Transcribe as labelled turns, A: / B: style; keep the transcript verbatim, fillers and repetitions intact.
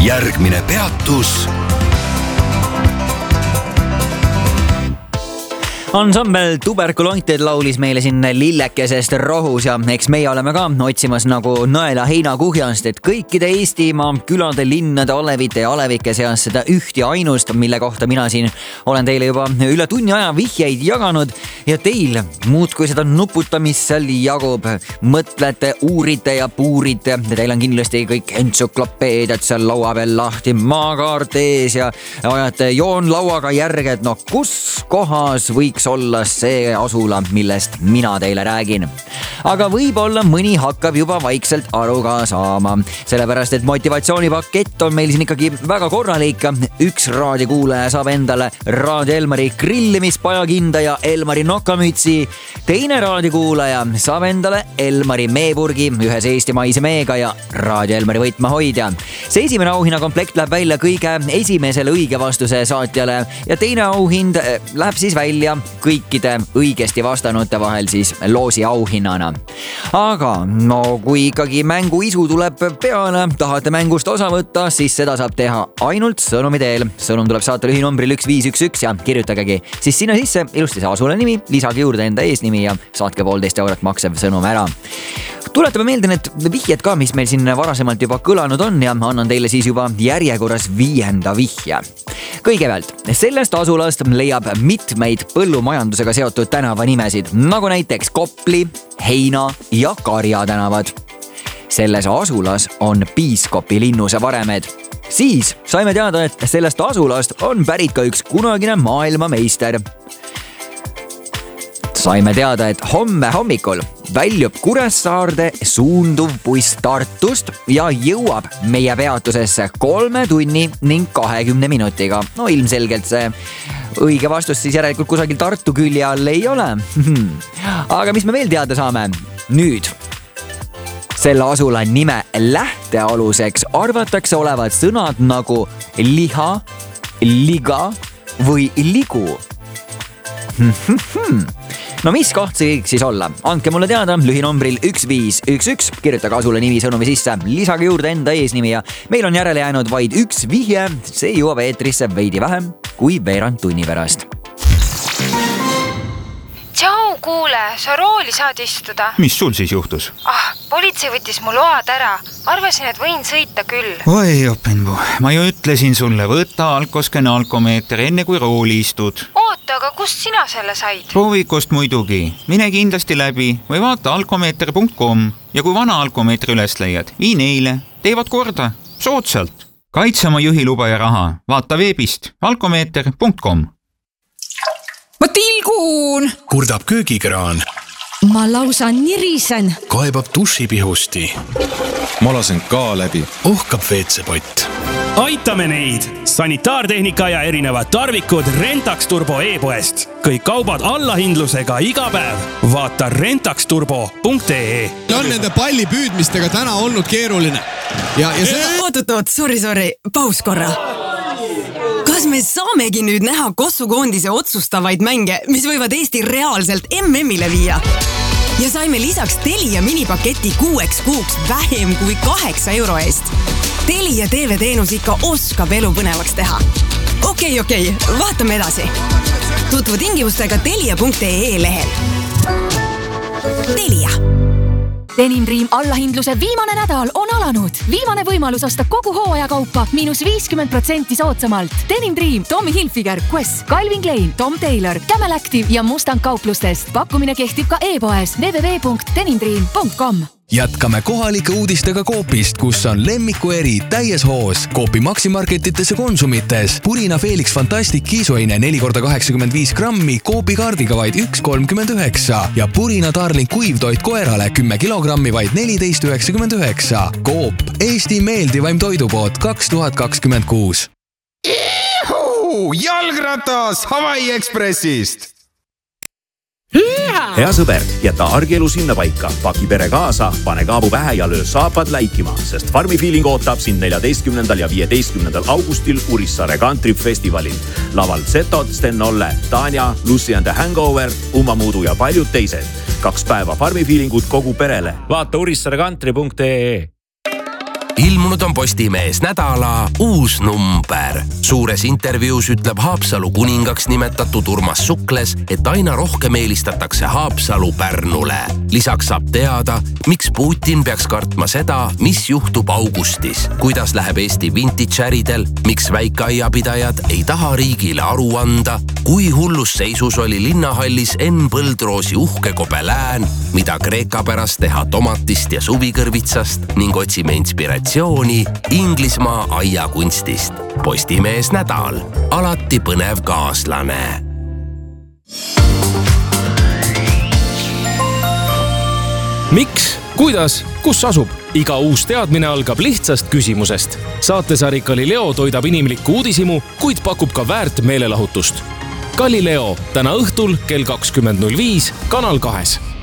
A: järgmine peatus.
B: Ansambel Tuberkulointed laulis meile siin lillekesest rohus ja eks meie oleme ka otsimas nagu nõela heinakuhjast, et kõikide Eestimaa külade, linnade, alevite ja alevike seas seda üht ja ainust, mille kohta mina siin olen teile juba üle tunni aja vihjeid jaganud ja teil muudkui seda nuputamist seal jagub. Mõtlete, uurite ja puurite. Teil on kindlasti kõik entsüklopeediad seal laua peal lahti, maakaart ees ja ajate joonlauaga järge, et no kus kohas võiks olla see asula, millest mina teile räägin. Aga võib-olla mõni hakkab juba vaikselt aru ka saama, sellepärast et motivatsioonipakett on meil siin ikkagi väga korralik. Üks raadiokuulaja saab endale Raadio Elmari grillimispajakinda ja Elmari nokamütsi. Teine raadiokuulaja saab endale Elmari meepurgi ühes eestimaise meega ja Raadio Elmari võtmehoidja. See esimene auhinna komplekt läheb välja kõige esimesele õige vastuse saatjale ja teine auhind läheb siis välja kõikide õigesti vastanute vahel siis loosi auhinnana. Aga no kui ikkagi mängu isu tuleb peale, tahate mängust osa võtta, siis seda saab teha ainult sõnumi teel. Sõnum tuleb saata lühinumbril üks viis üks üks ja kirjutagegi siis sinna sisse ilusti see asule nimi, lisage juurde enda eesnimi ja saatke poolteist eurot maksev sõnum ära. Tuletame meelde need vihjed ka, mis meil siin varasemalt juba kõlanud on ja annan teile siis juba järjekorras viienda vihje. Kõigepealt, sellest asulast leiab mitmeid põllumajandusega seotud tänavanimesid, nagu näiteks Kopli, Heina ja Karja tänavad. Selles asulas on piiskopi linnuse varemed. Siis saime teada, et sellest asulast on pärit ka üks kunagine maailmameister. Saime teada, et homme hommikul väljub Kuressaarde suunduv buss Tartust ja jõuab meie peatusesse kolme tunni ning kahekümne minutiga. No ilmselgelt see õige vastus siis järelikult kusagil Tartu külje all ei ole. Aga mis me veel teada saame? Nüüd. Selle asula nime lähtealuseks arvatakse olevat sõnad nagu liha, liga või ligu. No mis koht see võiks siis olla? Andke mulle teada lühinumbril üks viis üks üks, kirjutage asule nimi sõnumi sisse, lisage juurde enda eesnimi ja meil on järele jäänud vaid üks vihje, see jõuab eetrisse veidi vähem kui veerand tunni pärast.
C: Tšau, kuule, sa rooli saad istuda.
D: Mis sul siis juhtus?
C: Ah, politsei võttis mu load ära. Arvasin, et võin sõita küll.
D: Oi, openbu, ma ju ütlesin sulle, võta alkoskene alkomeeter enne kui rooli istud.
C: Oota, aga kust sina selle said?
D: Proovikust muidugi. Mine kindlasti läbi või vaata alkomeeter punkt com ja kui vana alkomeetri üles leiad, vii neile, teevad korda, soodsalt. Kaitse oma juhiluba ja raha, vaata veebist alkomeeter punkt com.
E: Ma tilgun!
A: Kurdab köögikraan.
E: Ma lausa nirisen.
A: Kaebab dušipihusti.
F: Ma lasen ka läbi.
A: Ohkab veetsepott.
G: Aitame neid! Sanitaartehnika ja erinevad tarvikud Rentax Turbo e-poest. Kõik kaubad allahindlusega iga päev. Vaata rentax turbo punkt ee.
H: On nende palli püüdmistega täna olnud keeruline. Ja, ja seda...
I: Oot, oot, oot, sorry, sorry. Paus korra. Kas me saamegi nüüd näha kossukoondise otsustavaid mänge, mis võivad Eesti reaalselt M M-ile viia? Ja saime lisaks Telia minipaketi kuueks kuuks vähem kui kaheksa euro eest. Telia T V-teenus ikka oskab elu põnevaks teha. Okei, okei, vaatame edasi. Tutvu tingimustega telia punkt ee lehel. Telia.
J: Denim Dream allahindluse viimane nädal on alanud. Viimane võimalus osta kogu hooaja kaupa miinus viiskümmend protsenti soodsamalt. Denim Dream, Tommy Hilfiger, Quest, Calvin Klein, Tom Taylor, Camel Active ja Mustang kauplustest. Pakkumine kehtib ka e-poes w w w punkt denim dream punkt com.
A: Jätkame kohalike uudistega Coopist, kus on lemmiku eri täies hoos. Coopi maksimarketites ja konsumites. Purina Felix Fantastic kiisuaine neli korda kaheksakümmend viis grammi Coopi kaardiga vaid üks kolmkümmend üheksa ja Purina Darling kuivtoit koerale kümme kilogrammi vaid neliteist üheksakümmend üheksa. Coop, Eesti meeldivaim toidupood kaks tuhat kakskümmend kuus.
F: Ihu! Jalgratas Hawaii Expressist!
K: Hea sõber, jäta argielu sinna paika. Paki pere kaasa, pane kaabu pähe ja löö saapad läikima, sest Farmi Feeling ootab sind neljateistkümnendal ja viieteistkümnendal augustil Urissaare Country Festivalil. Laval Zetod, Sten Olle, Tanja, Lucy and the Hangover, Uma Muudu ja paljud teised. Kaks päeva Farmi Feelingut kogu perele.
L: Vaata urissaare country punkt ee. ilmunud on Postimees nädala uus number. Suures intervjuus ütleb Haapsalu kuningaks nimetatud Urmas Sukles, et aina rohkem eelistatakse Haapsalu Pärnule. Lisaks saab teada, miks Putin peaks kartma seda, mis juhtub augustis, kuidas läheb Eesti vintage-äridel, miks väikeaiapidajad ei taha riigile aru anda, kui hullus seisus oli linnahallis Enn Põldroosi uhke Kobelään, mida Kreeka pärast teha tomatist ja suvikõrvitsast ning otsime inspiratsiooni Inglismaa aiakunstist. Postimees nädal. Alati põnev kaaslane.
M: Miks? Kuidas? Kus asub? Iga uus teadmine algab lihtsast küsimusest. Saatesari Galileo toidab inimlikku uudisimu, kuid pakub ka väärt meelelahutust. Galileo täna õhtul kell kakskümmend null viis Kanal kahes.